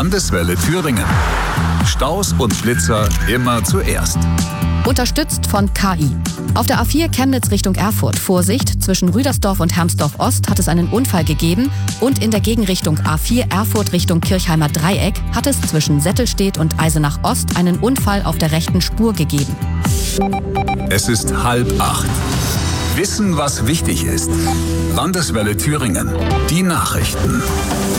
Landeswelle Thüringen. Staus und Blitzer immer zuerst. Unterstützt von KI. Auf der A4 Chemnitz Richtung Erfurt, Vorsicht, zwischen Rüdersdorf und Hermsdorf Ost hat es einen Unfall gegeben und in der Gegenrichtung A4 Erfurt Richtung Kirchheimer Dreieck hat es zwischen Settelstedt und Eisenach Ost einen Unfall auf der rechten Spur gegeben. Es ist 7:30. Wissen, was wichtig ist. Landeswelle Thüringen. Die Nachrichten.